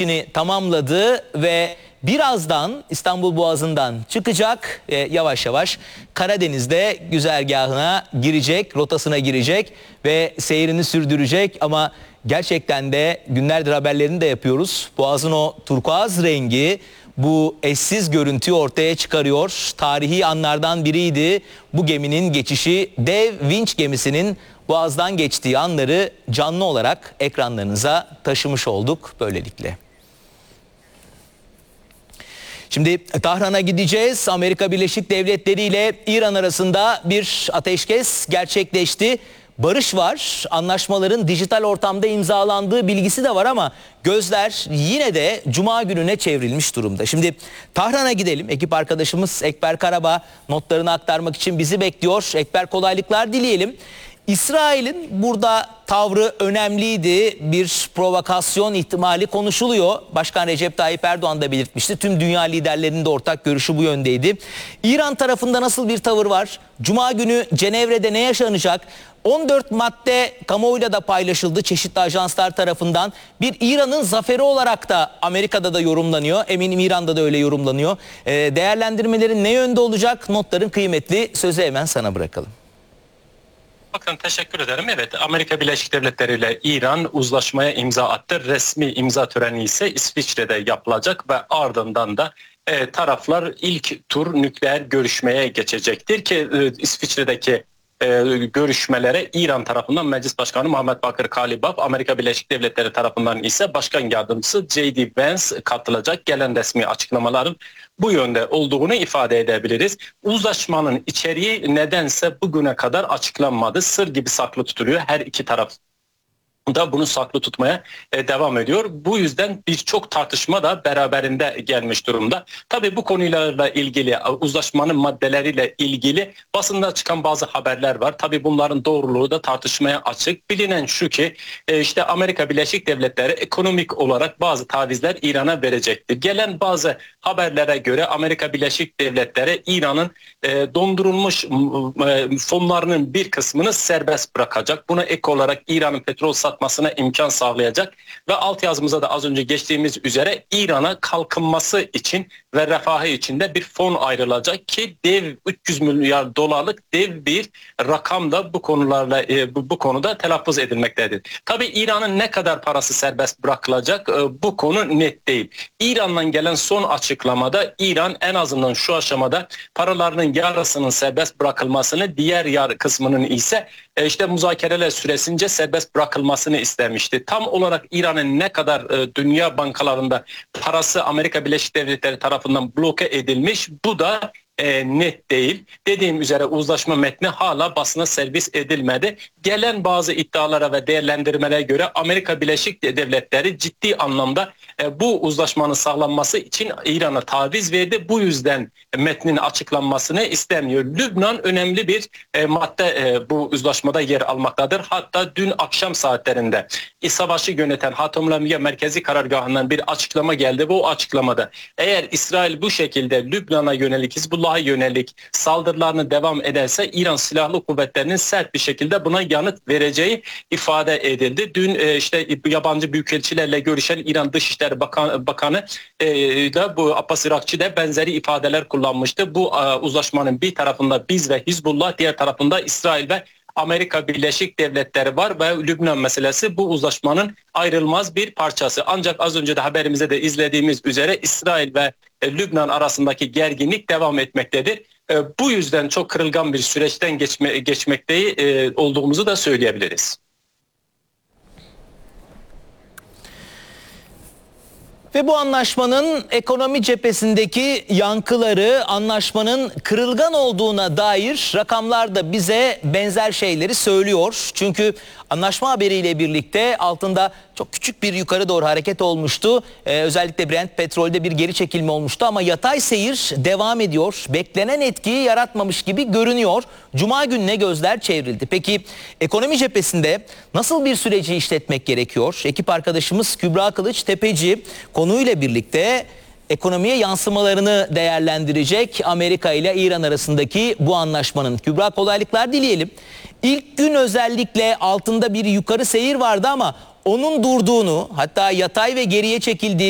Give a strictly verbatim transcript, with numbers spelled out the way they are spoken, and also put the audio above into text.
işini tamamladı ve birazdan İstanbul Boğazı'ndan çıkacak, e, yavaş yavaş Karadeniz'de güzergahına girecek, rotasına girecek ve seyrini sürdürecek. Ama gerçekten de günlerdir haberlerini de yapıyoruz. Boğaz'ın o turkuaz rengi bu eşsiz görüntüyü ortaya çıkarıyor. Tarihi anlardan biriydi bu geminin geçişi. Dev vinç gemisinin Boğaz'dan geçtiği anları canlı olarak ekranlarınıza taşımış olduk böylelikle. Şimdi Tahran'a gideceğiz. Amerika Birleşik Devletleri ile İran arasında bir ateşkes gerçekleşti. Barış var. Anlaşmaların dijital ortamda imzalandığı bilgisi de var ama gözler yine de Cuma gününe çevrilmiş durumda. Şimdi Tahran'a gidelim. Ekip arkadaşımız Ekber Karabağ notlarını aktarmak için bizi bekliyor. Ekber, kolaylıklar dileyelim. İsrail'in burada tavrı önemliydi. Bir provokasyon ihtimali konuşuluyor. Başkan Recep Tayyip Erdoğan da belirtmişti. Tüm dünya liderlerinin de ortak görüşü bu yöndeydi. İran tarafında nasıl bir tavır var? Cuma günü Cenevre'de ne yaşanacak? on dört madde kamuoyuyla da paylaşıldı çeşitli ajanslar tarafından. Bir İran'ın zaferi olarak da Amerika'da da yorumlanıyor. Eminim İran'da da öyle yorumlanıyor. Ee, değerlendirmelerin ne yönde olacak? Notların kıymetli. Sözü hemen sana bırakalım. Bakın, teşekkür ederim. Evet, Amerika Birleşik Devletleri ile İran uzlaşmaya imza attı. Resmi imza töreni ise İsviçre'de yapılacak ve ardından da e, taraflar ilk tur nükleer görüşmeye geçecektir ki e, İsviçre'deki e, görüşmelere İran tarafından Meclis Başkanı Muhammed Bakır Kalibaf, Amerika Birleşik Devletleri tarafından ise Başkan Yardımcısı J D Vance katılacak. Gelen resmi açıklamaların bu yönde olduğunu ifade edebiliriz. Uzlaşmanın içeriği nedense bugüne kadar açıklanmadı. Sır gibi saklı tutuluyor. Her iki taraf da bunu saklı tutmaya devam ediyor. Bu yüzden birçok tartışma da beraberinde gelmiş durumda. Tabii bu konuyla ilgili, uzlaşmanın maddeleriyle ilgili basında çıkan bazı haberler var. Tabii bunların doğruluğu da tartışmaya açık. Bilinen şu ki işte Amerika Birleşik Devletleri ekonomik olarak bazı tavizler İran'a verecektir. Gelen bazı haberlere göre Amerika Birleşik Devletleri İran'ın dondurulmuş fonlarının bir kısmını serbest bırakacak. Buna ek olarak İran'ın petrol satmasına imkan sağlayacak ve altyazımıza da az önce geçtiğimiz üzere İran'a kalkınması için ve refahı için de bir fon ayrılacak ki dev üç yüz milyar dolarlık dev bir rakam da bu konularla bu, bu konuda telaffuz edilmektedir. Tabii İran'ın ne kadar parası serbest bırakılacak bu konu net değil. İran'dan gelen son açıklamada İran en azından şu aşamada paralarının yarısının serbest bırakılmasını, diğer yarı kısmının ise işte müzakereler süresince serbest bırakılmasını istemişti. Tam olarak İran'ın ne kadar e, dünya bankalarında parası Amerika Birleşik Devletleri tarafından bloke edilmiş, bu da e, net değil. Dediğim üzere uzlaşma metni hala basına servis edilmedi. Gelen bazı iddialara ve değerlendirmelere göre Amerika Birleşik Devletleri ciddi anlamda e, bu uzlaşmanın sağlanması için İran'a taviz verdi. Bu yüzden metnin açıklanmasını istemiyor. Lübnan önemli bir e, madde e, bu uzlaşmada yer almaktadır. Hatta dün akşam saatlerinde savaşı yöneten Hatemlamiye Merkezi Karargahı'ndan bir açıklama geldi. Bu açıklamada eğer İsrail bu şekilde Lübnan'a yönelik, Hizbullah'a yönelik saldırılarını devam ederse İran Silahlı Kuvvetleri'nin sert bir şekilde buna yanıt vereceği ifade edildi. Dün e, işte yabancı büyükelçilerle görüşen İran Dışişleri Bakan, Bakanı e, da bu Abbas Irakçı da benzeri ifadeler kullanmıştı. Bu e, uzlaşmanın bir tarafında biz ve Hizbullah, diğer tarafında İsrail ve Amerika Birleşik Devletleri var ve Lübnan meselesi bu uzlaşmanın ayrılmaz bir parçası. Ancak az önce de haberimizde de izlediğimiz üzere İsrail ve Lübnan arasındaki gerginlik devam etmektedir. Bu yüzden çok kırılgan bir süreçten geçme, geçmekte olduğumuzu da söyleyebiliriz. Ve bu anlaşmanın ekonomi cephesindeki yankıları, anlaşmanın kırılgan olduğuna dair rakamlar da bize benzer şeyleri söylüyor. Çünkü anlaşma haberiyle birlikte altında çok küçük bir yukarı doğru hareket olmuştu. Ee, özellikle Brent petrolde bir geri çekilme olmuştu ama yatay seyir devam ediyor. Beklenen etkiyi yaratmamış gibi görünüyor. Cuma gününe gözler çevrildi. Peki ekonomi cephesinde nasıl bir süreci işletmek gerekiyor? Ekip arkadaşımız Kübra Kılıç Tepeci konuyla birlikte ekonomiye yansımalarını değerlendirecek. Amerika ile İran arasındaki bu anlaşmanın. Kübra, kolaylıklar dileyelim. İlk gün özellikle altında bir yukarı seyir vardı ama onun durduğunu, hatta yatay ve geriye çekildiği